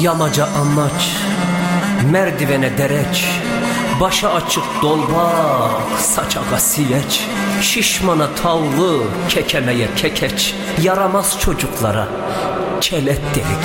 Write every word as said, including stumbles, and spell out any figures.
Yamaca amaç, merdivene dereç, başa açık dolbak, saçağa sileç, şişmana tavlı, kekemeye kekeç, yaramaz çocuklara çelet delik.